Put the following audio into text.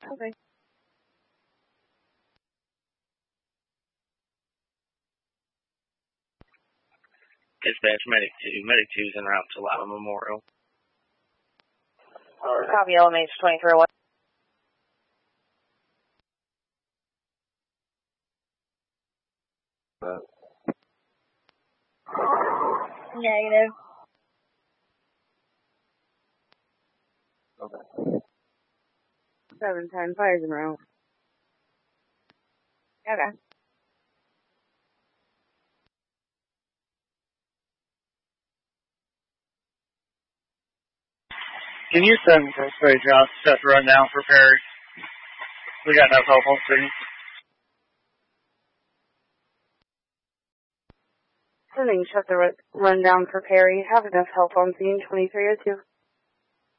Okay. Dispatch Medic 2. Medic 2 is en route to Lima Memorial. Copy, LMH 2301. Negative. Okay. 710, fire's en route. Okay. Can you send straight Josh set to run down for Perry? We got no cell phone screen. Sending shut the run down for Perry. Have enough help on scene 2302.